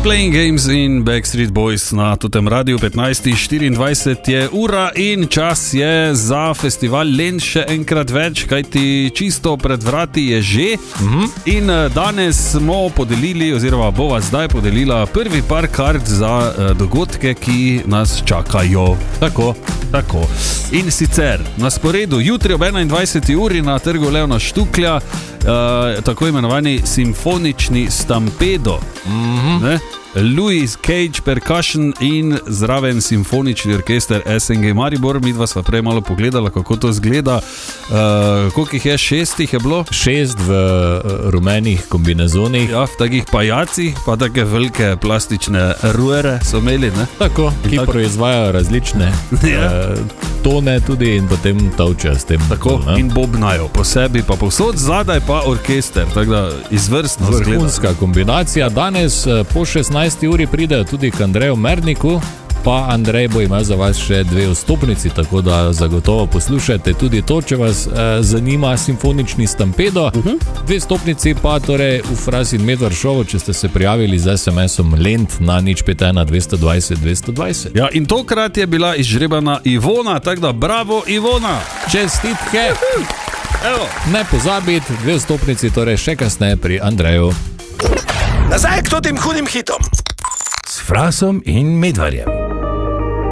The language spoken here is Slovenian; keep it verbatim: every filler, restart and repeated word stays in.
Playing Games in Backstreet Boys na tutem radiju. Petnajst štiriindvajset je ura in čas je za festival Lent še enkrat več, kajti čisto pred vrati je že. Mm-hmm. In danes smo podelili, oziroma bova zdaj podelila prvi par kart za dogodke, ki nas čakajo. Tako, tako. In sicer na sporedu jutri ob enaindvajseti uri na trgu Leona Štuklja Uh, tako imenovani simfonični Stampedo. Mm-hmm. Louis Cage Percussion in zraven simfonični orkester S N G Maribor. Midva sva prej malo pogledala, kako to zgleda. Uh, koliko jih je? Šestih je bilo? Šest v uh, rumenih kombinezonih. Ja, v takih pajacih, pa take velike plastične ruere so imeli, ne? Tako, ki tak... proizvajajo različne ja. uh, tone tudi in potem tavčejo s tem. Tako, ne? In bobnajo po sebi, pa povsod zadaj pa orkester, tako da izvrstno zgleda. Vrhunska kombinacija. Danes uh, po šestnajsti uri pridejo tudi k Andreju Merniku, pa Andrej bo imel za vas še dve vstopnici, tako da zagotovo poslušajte tudi to, če vas eh, zanima simfonični Stampedo. Uh-huh. Dve vstopnici pa torej v Fras in Medvard šovu, če ste se prijavili z es em esom Lent na nič pet ena dvesto dvajset dvesto dvajset. Ja, in tokrat je bila izžrebana Ivona, tako da bravo Ivona! Čestitke! Evo. Ne pozabiti, dve vstopnici torej še kasneje pri Andreju. Nazaj k tem hudim hitom s Frasom in Medvardjem.